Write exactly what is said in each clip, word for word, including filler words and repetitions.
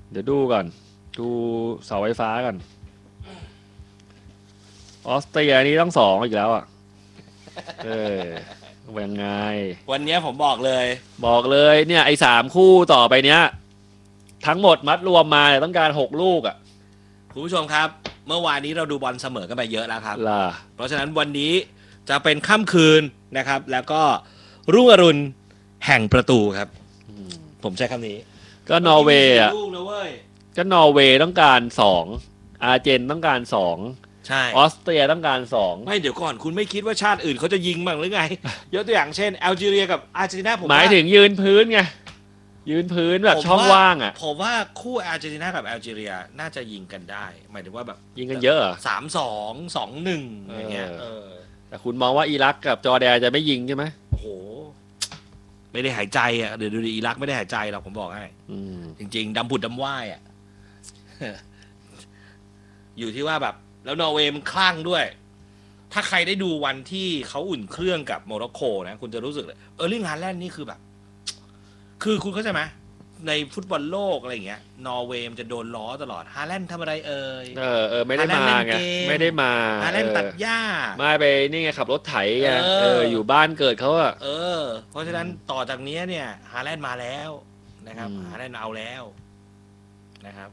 เดี๋ยวดูก่อนดูเสาไฟฟ้ากันออสเตรียนี่ต้องสองอีกแล้วอ่ะเออยังไงวันนี้ผมบอกเลยบอกเลยเนี่ยไอ้สามคู่ต่อไปเนี้ยทั้งหมดมัดรวมมาต้องการหกลูกอ่ะคุณผู้ชมครับเมื่อวานนี้เราดูบอลเสมอกันไปเยอะแล้วครับล่ะเพราะฉะนั้นวันนี้จะเป็นค่ำคืนนะครับแล้วก็รุ่งอรุณแห่งประตูครับผมใช้คำนี้ก็นอร์เวย์อ่ะก็นอร์เวย์ต้องการสองอาร์เจนต้องการสองใช่ออสเตรียต้องการสองไม่เดี๋ยวก่อนคุณไม่คิดว่าชาติอื่นเขาจะยิงบ้างหรือไงยกตัวอย่างเช่นแอลจีเรียกับอาร์เจนตินาผมหมายถึงยืนพื้นไงยืนพื้นแบบช่องว่างอ่ะผมว่าคู่อาร์เจนตินากับแอลจีเรียน่าจะยิงกันได้หมายถึงว่าแบบยิงกันเยอะสามสองสองหนึ่งอย่างเงี้ยแต่คุณมองว่าอิรักกับจอร์แดนจะไม่ยิงใช่ไหมโอ้โหไม่ได้หายใจอ่ะเดี๋ยวดูดิอิรักไม่ได้หายใจหรอกผมบอกให้จริงๆดำผุดดำว่ายอ่ะอยู่ที่ว่าแบบแล้วนอร์เวย์มันคลั่งด้วยถ้าใครได้ดูวันที่เขาอุ่นเครื่องกับโมร็อกโกนะคุณจะรู้สึกเลยเออร์ลิง ฮาแลนด์นี่คือแบบคือคุณเข้าใจไหมในฟุตบอลโลกอะไรอย่างเงี้ยนอร์เวย์มันจะโดนล้อตลอดฮาแลนด์ทำอะไรเอ่ยเออเออไม่ได้มาไงไม่ได้มาฮาแลนด์ตัดหญ้ามาไปนี่ไงขับรถไถไงเอออยู่บ้านเกิดเขาอะเออเพราะฉะนั้นต่อจากนี้เนี่ยฮาแลนด์มาแล้วนะครับฮาแลนด์เอาแล้วนะครับ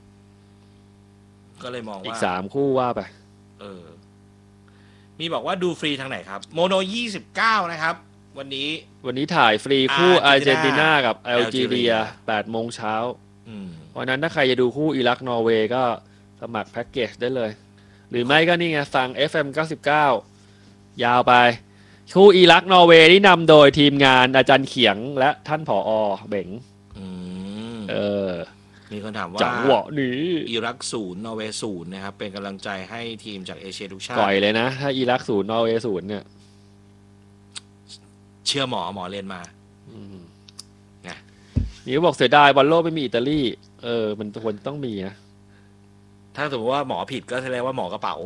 ก็เลยมองว่าอีกสามคู่ว่าไปเออมีบอกว่าดูฟรีทางไหนครับโมโนยี่สิบเก้านะครับวันนี้วันนี้ถ่ายฟรีคู่อาร์เจนตินากับแอลจีเรียแปดโมงเช้าวันนั้นถ้าใครจะดูคู่อิรักนอร์เวย์ก็สมัครแพ็กเกจได้เลยหรือไม่ก็นี่ไงฟัง เอฟ เอ็ม เก้าสิบเก้ายาวไปคู่อิรักนอร์เวย์ที่นำโดยทีมงานอาจารย์เขียงและท่านผอ.เบ๋งเออมีคนถามว่าจังหวะนี้อิรักศูนย์นอร์เวย์ศูนย์นะครับเป็นกำลังใจให้ทีมจากเอเชียทุกชาติก่อยเลยนะถ้าอิรักศูนย์นอร์เวย์ศูนย์เนี่ยเชื่อหมอหมอเรียนมานะนี่บอกเสียดายบอลโลกไม่มีอิตาลีเออมันควรต้องมีนะถ้าสมมติว่าหมอผิดก็แสดงว่าหมอกระเป๋า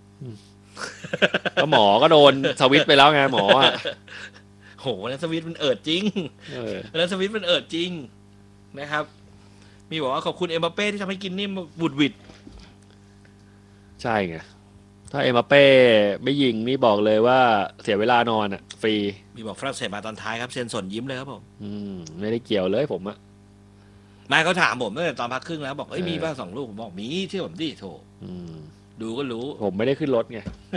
ก็หมอก็โดนสวิตไปแล้วไงหมออ่ะโหแล้วสวิตมันเอิดจริงแล้วสวิตมันเอิดจริงนะครับมีบอกว่าขอบคุณเอ็มบัปเป้ที่ทำให้กินนิ่มบุดวิดใช่ไงถ้าเอ็มบัปเป้ไม่ยิงนี่บอกเลยว่าเสียเวลานอนอ่ะฟรีมีบอกฝรั่งเศสมาตอนท้ายครับเซนสนยิ้มเลยครับผมอืมไม่ได้เกี่ยวเลยผมอ่ะนายเขาถามผมตั้งแต่ตอนพักครึ่งแล้วบอกเอ้ยมีบ้างสองลูกผมบอกมีที่ผมดิโถดูก็รู้ผมไม่ได้ขึ้นรถไง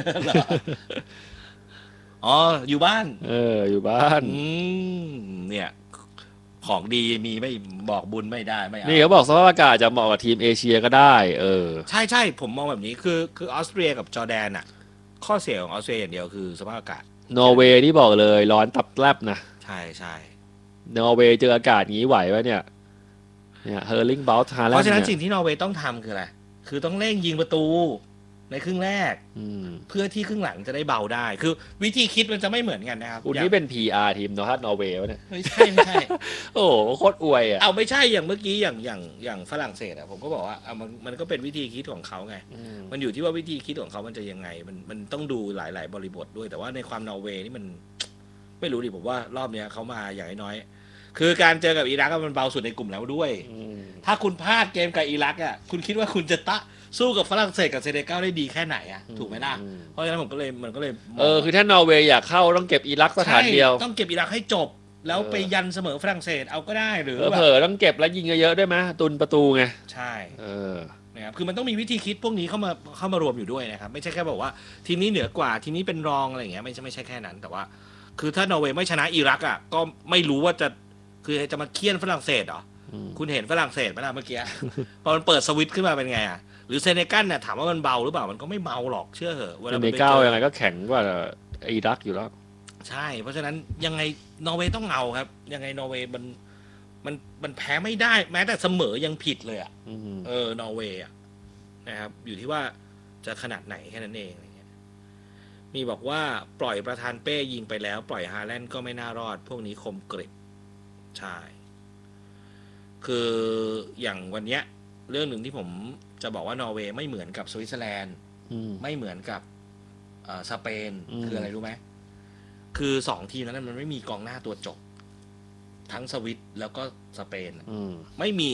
อ๋ออยู่บ้านเอออยู่บ้านอืมเนี่ยของดีมีไม่บอกบุญไม่ได้ไม่เอานี่เขาบอกสภาพอากาศจะเหมาะกับทีมเอเชียก็ได้เออใช่ใช่ผมมองแบบนี้คือคือออสเตรียกับจอร์แดนอ่ะข้อเสียของออสเตรียอย่างเดียวคือสภาพอากาศนอร์เวย์ที่บอกเลยร้อนตับแลบนะใช่ใช่นอร์เวย์เจออากาศงี้ไหววะเนี่ยเนี่ยเฮอร์ลิงบอลท์ฮาแลนด์เพราะฉะนั้นสิ่งที่นอร์เวย์ต้องทำคืออะไรคือต้องเร่งยิงประตูในครึ่งแรกเพื่อที่ครึ่งหลังจะได้เบาได้คือวิธีคิดมันจะไม่เหมือนกันนะครับคุณนี่เป็น พี อาร์ ทีมนอร์ทนอร์เวย์วะเนี่ยไม่ใช่ไม่ใช่โอ้โคตรอวยอ่ะเอาไม่ใช่อย่างเมื่อกี้อย่างอย่างอย่างฝรั่งเศสอ่ะผมก็บอกว่าเอามันมันก็เป็นวิธีคิดของเขาไงมันอยู่ที่ว่าวิธีคิดของเขามันจะยังไงมันมันต้องดูหลายๆบริบทด้วยแต่ว่าในความนอร์เวย์นี่มันไม่รู้ดิผมว่ารอบเนี้ยเขามาอย่างน้อยคือการเจอกับอิรักมันเบาสุดในกลุ่มแล้วด้วยถ้าคุณพลาดเกมกับอิรักอ่ะคุณคิดว่าคุณจะตะสู้กับฝรั่งเศสกับเซเนกัลได้ดีแค่ไหนอ่ะถูกไหมล่ะเพราะฉะนั้นผมก็เลยมันก็เลยเออคือถ้านอร์เวย์อยากเข้าต้องเก็บอิรักสถานเดียวต้องเก็บอิรักให้จบแล้วไปยันเสมอฝรั่งเศสเอาก็ได้หรือเผลอต้องเก็บแล้วยิงเยอะๆด้วยไหมตุนประตูไงใช่เออนะครับคือมันต้องมีวิธีคิดพวกนี้เข้ามาเข้ามารวมอยู่ด้วยนะครับไม่ใช่แค่บอกว่าทีมนี้เหนือกว่าทีมนี้เป็นรองอะไรอย่างเงี้ยไม่ใช่ไม่ใช่แค่นั้นแต่ว่าคือถ้านอร์เวย์ไม่ชนะอิรักอ่ะก็ไม่รู้ว่าจะคือจะมาเคี่ยนฝรั่งเศสเหรอคุณเห็นฝรั่งเศสไหมล่ะเมื่อกี้พอมันเปิดสวิตช์ขึ้นมาเป็นไงอ่ะหรือเซเนกัลเนี่ยถามว่ามันเบาหรือเปล่ามันก็ไม่เบาหรอกเชื่อเหอะเซเนกัลยังไงก็แข็งกว่าอิรักอยู่แล้วใช่เพราะฉะนั้นยังไงนอร์เวย์ต้องเอาครับยังไงนอร์เวย์มันมันมันแพ้ไม่ได้แม้แต่เสมอยังผิดเลยอ่ะเออนอร์เวย์อ่ะนะครับอยู่ที่ว่าจะขนาดไหนแค่นั้นเองอะไรเงี้ยมีบอกว่าปล่อยประธานเป้ยิงไปแล้วปล่อยฮาแลนด์ก็ไม่น่ารอดพวกนี้คมกริบใช่คืออย่างวันเนี้ยเรื่องหนึ่งที่ผมจะบอกว่านอร์เวย์ไม่เหมือนกับสวิตเซอร์แลนด์ไม่เหมือนกับสเปนคืออะไรรู้ไหมคือสองทีมนั้นมันไม่มีกองหน้าตัวจบทั้งสวิตแล้วก็สเปนไม่มี